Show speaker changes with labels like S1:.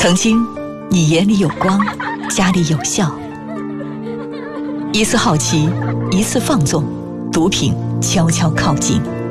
S1: 曾经，你眼里有光，家里有笑。一次好奇，一次放纵，毒品悄悄靠近。